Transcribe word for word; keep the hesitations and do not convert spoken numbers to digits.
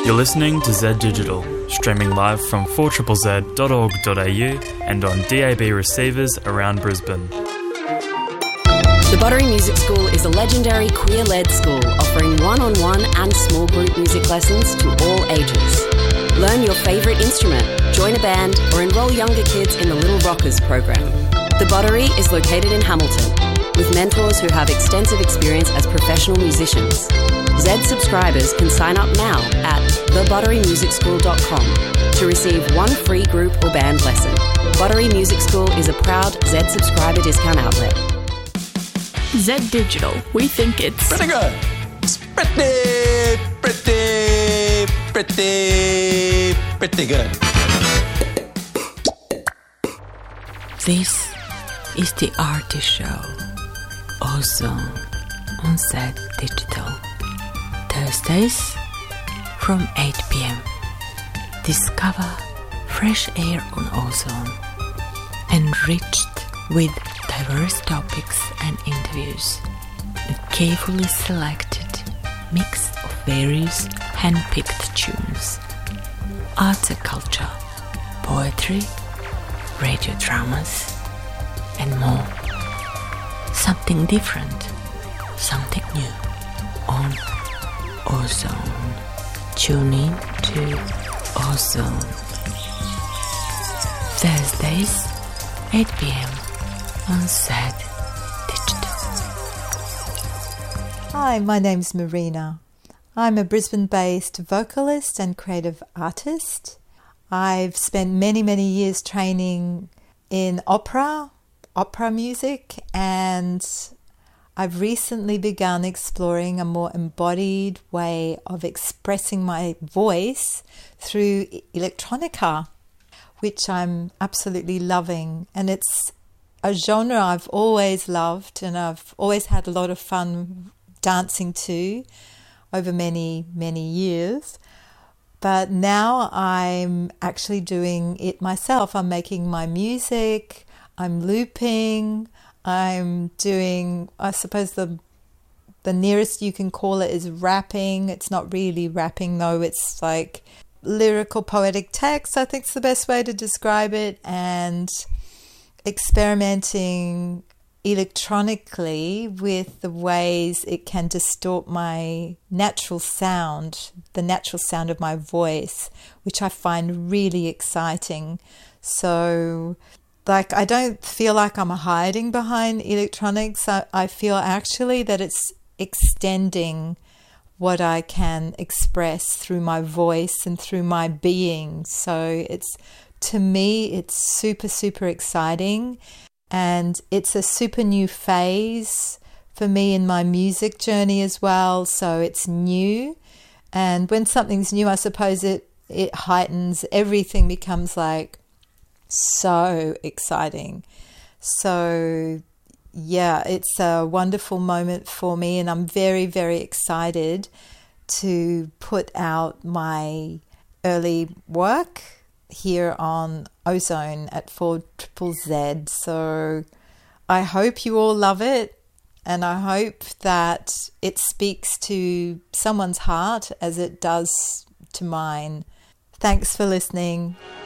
You're listening to Z Digital, streaming live from four Z Z Z dot org dot a u and on D A B receivers around Brisbane. The Buttery Music School is a legendary queer-led school offering one-on-one and small group music lessons to all ages. Learn your favourite instrument, join a band, or enrol younger kids in the Little Rockers program. The Buttery is located in Hamilton, with mentors who have extensive experience as professional musicians. Z subscribers can sign up now at the buttery music school dot com to receive one free group or band lesson. Buttery Music School is a proud Z subscriber discount outlet. Z Digital, we think it's pretty good. It's pretty, pretty, pretty, pretty good. This is the Artist Show, Ozone on Z Digital. Thursdays from eight p.m. Discover fresh air on Ozone, enriched with diverse topics and interviews. A carefully selected mix of various hand-picked tunes. Arts and culture, poetry, radio dramas, and more. Something different, something new on Ozone. Tune in to Ozone. Thursdays, eight p.m. on Z Digital. Hi, my name's Marina. I'm a Brisbane-based vocalist and creative artist. I've spent many, many years training in opera, opera music, and I've recently begun exploring a more embodied way of expressing my voice through electronica, which I'm absolutely loving. And it's a genre I've always loved and I've always had a lot of fun dancing to over many, many years. But now I'm actually doing it myself. I'm making my music, I'm looping, I'm doing, I suppose the the nearest you can call it is rapping. It's not really rapping though, it's like lyrical poetic text, I think is the best way to describe it, and experimenting electronically with the ways it can distort my natural sound, the natural sound of my voice, which I find really exciting. So like, I don't feel like I'm hiding behind electronics. I, I feel actually that it's extending what I can express through my voice and through my being. So it's, to me, it's super, super exciting. And it's a super new phase for me in my music journey as well. So it's new. And when something's new, I suppose it, it heightens, everything becomes like so exciting. So yeah, it's a wonderful moment for me, and I'm very, very excited to put out my early work here on Ozone at four Z Z Z. So I hope you all love it, and I hope that it speaks to someone's heart as it does to mine. Thanks for listening.